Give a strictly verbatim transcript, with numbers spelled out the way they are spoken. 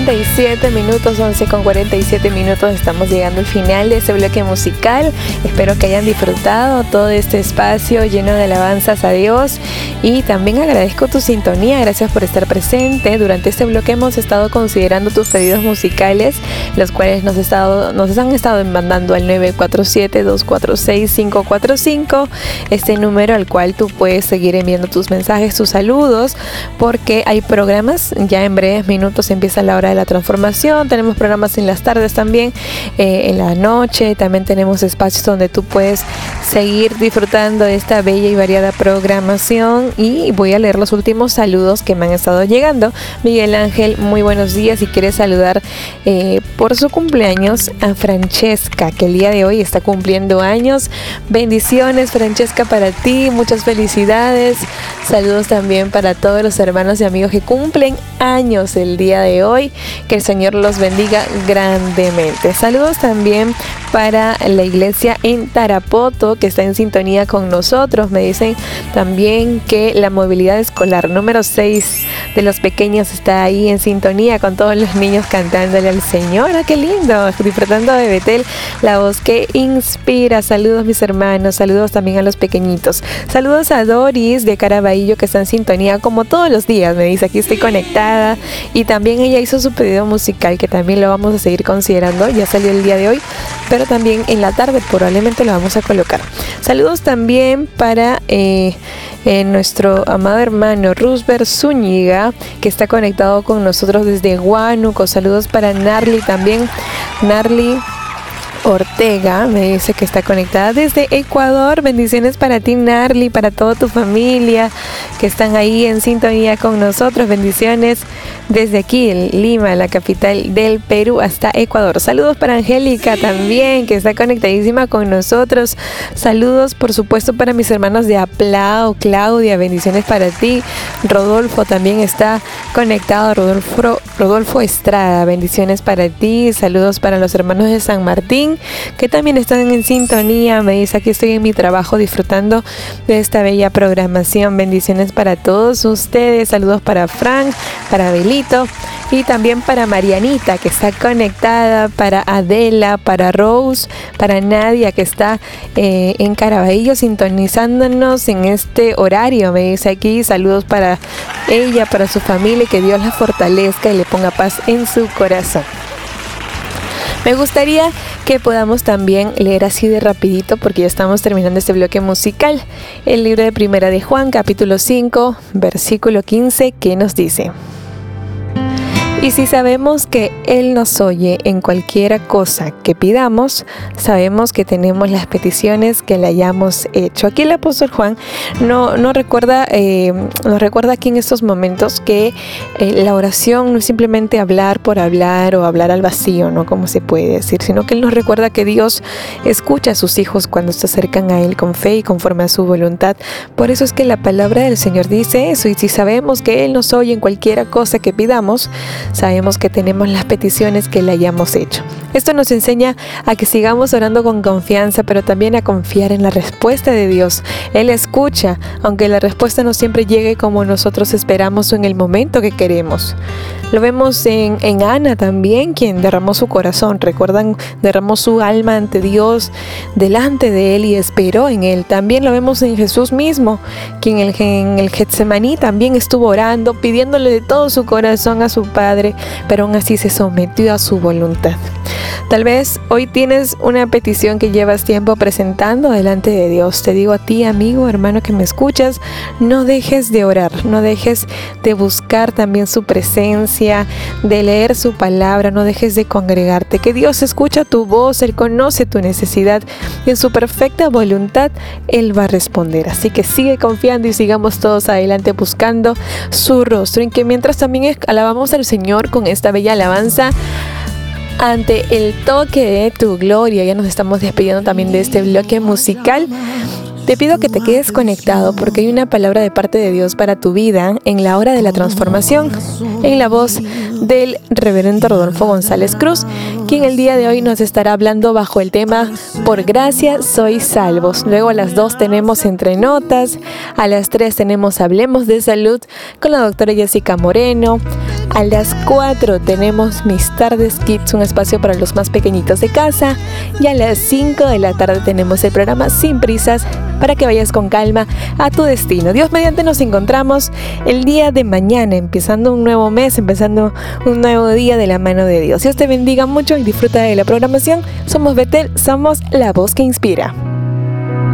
cuarenta y siete minutos, once con cuarenta y siete minutos. Estamos llegando al final de este bloque musical. Espero que hayan disfrutado todo este espacio lleno de alabanzas a Dios. Y también agradezco tu sintonía. Gracias por estar presente. Durante este bloque hemos estado considerando tus pedidos musicales, los cuales nos, estado, nos han estado mandando al nueve cuatro siete, dos cuatro seis, cinco cuatro cinco. Este número al cual tú puedes seguir enviando tus mensajes, tus saludos, porque hay programas. Ya en breves minutos empieza la hora de la transformación. Tenemos programas en las tardes también, eh, en la noche. También tenemos espacios donde tú puedes seguir disfrutando de esta bella y variada programación. Y voy a leer los últimos saludos que me han estado llegando. Miguel Ángel, muy buenos días, y quiere saludar eh, por su cumpleaños a Francesca, que el día de hoy está cumpliendo años. Bendiciones, Francesca, para ti, muchas felicidades. Saludos también para todos los hermanos y amigos que cumplen años el día de hoy. Que el Señor los bendiga grandemente. Saludos también para la iglesia en Tarapoto, que está en sintonía con nosotros. Me dicen también que la movilidad escolar número seis de los pequeños está ahí en sintonía con todos los niños cantándole al Señor. ¡Ah, qué lindo! Disfrutando de Betel, la voz que inspira. Saludos, mis hermanos. Saludos también a los pequeñitos. Saludos a Doris de Caraballo, que está en sintonía como todos los días. Me dice, aquí estoy conectada. Y también ella hizo su pedido musical, que también lo vamos a seguir considerando. Ya salió el día de hoy, pero también en la tarde probablemente lo vamos a colocar. Saludos también para eh, eh, nuestro amado hermano Rusber Zúñiga, que está conectado con nosotros desde Huánuco. Saludos para Narly también. Narly Ortega me dice que está conectada desde Ecuador. Bendiciones para ti, Narly, para toda tu familia que están ahí en sintonía con nosotros. Bendiciones desde aquí, en Lima, la capital del Perú, hasta Ecuador. Saludos para Angélica también, que está conectadísima con nosotros. Saludos, por supuesto, para mis hermanos de Aplao, Claudia, bendiciones para ti. Rodolfo también está conectado, Rodolfo, Rodolfo Estrada, bendiciones para ti. Saludos para los hermanos de San Martín, que también están en sintonía. Me dice, aquí estoy en mi trabajo disfrutando de esta bella programación. Bendiciones para todos ustedes. Saludos para Frank, para Belita, y también para Marianita, que está conectada, para Adela, para Rose, para Nadia, que está eh, en Caraballo sintonizándonos en este horario. Me dice aquí, saludos para ella, para su familia, que Dios la fortalezca y le ponga paz en su corazón. Me gustaría que podamos también leer así de rapidito, porque ya estamos terminando este bloque musical, el libro de Primera de Juan, capítulo cinco, versículo quince, que nos dice: y si sabemos que Él nos oye en cualquiera cosa que pidamos, sabemos que tenemos las peticiones que le hayamos hecho. Aquí el apóstol Juan no, no recuerda, eh, nos recuerda aquí en estos momentos que eh, la oración no es simplemente hablar por hablar o hablar al vacío, ¿no? Como se puede decir, sino que Él nos recuerda que Dios escucha a sus hijos cuando se acercan a Él con fe y conforme a su voluntad. Por eso es que la palabra del Señor dice eso: y si sabemos que Él nos oye en cualquiera cosa que pidamos, sabemos que tenemos las peticiones que le hayamos hecho. Esto nos enseña a que sigamos orando con confianza, pero también a confiar en la respuesta de Dios. Él escucha, aunque la respuesta no siempre llegue como nosotros esperamos o en el momento que queremos. Lo vemos en, en Ana también, quien derramó su corazón. Recuerdan, derramó su alma ante Dios, delante de Él, y esperó en Él. También lo vemos en Jesús mismo, quien en el, en el Getsemaní también estuvo orando, pidiéndole de todo su corazón a su Padre, pero aún así se sometió a su voluntad. Tal vez hoy tienes una petición que llevas tiempo presentando delante de Dios. Te digo a ti, amigo, hermano que me escuchas, no dejes de orar, no dejes de buscar también su presencia, de leer su palabra, no dejes de congregarte. Que Dios escucha tu voz, Él conoce tu necesidad y en su perfecta voluntad Él va a responder. Así que sigue confiando y sigamos todos adelante buscando su rostro, en que mientras también alabamos al Señor con esta bella alabanza, ante el toque de tu gloria, ya nos estamos despidiendo también de este bloque musical. Te pido que te quedes conectado, porque hay una palabra de parte de Dios para tu vida en la hora de la transformación, en la voz del reverendo Rodolfo González Cruz, quien el día de hoy nos estará hablando bajo el tema Por gracia sois salvos. Luego a las dos tenemos Entre Notas, a las tres tenemos Hablemos de Salud con la doctora Jessica Moreno. A las cuatro tenemos Mis Tardes Kids, un espacio para los más pequeñitos de casa. Y a las cinco de la tarde tenemos el programa Sin Prisas, para que vayas con calma a tu destino. Dios mediante, nos encontramos el día de mañana, empezando un nuevo mes, empezando un nuevo día de la mano de Dios. Dios te bendiga mucho y disfruta de la programación. Somos Betel, somos la voz que inspira.